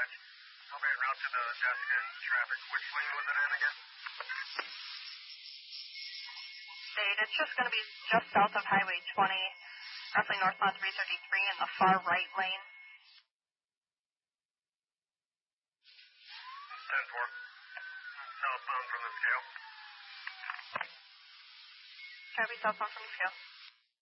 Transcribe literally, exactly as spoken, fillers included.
dispatch. I'll be en route to the desk in traffic. Which lane was it in again? State, it's just going to be just south of Highway twenty, roughly northbound three thirty-three in the far right lane. ten four. Southbound from the scale. Copy, southbound from the scale.